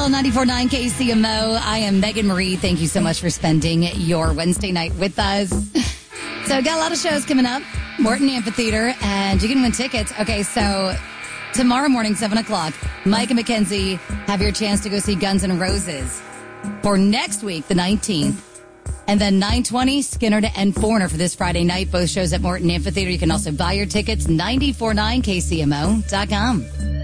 94.9 KCMO. I am Megan Marie. Thank you so much for spending your Wednesday night with us. So, got a lot of shows coming up. Morton Amphitheater, and you can win tickets. Okay, so tomorrow morning, 7 o'clock, Mike and Mackenzie have your chance to go see Guns N' Roses. For next week, the 19th. And then 9:20, Skinner and Foreigner for this Friday night. Both shows at Morton Amphitheater. You can also buy your tickets, 949kcmo.com.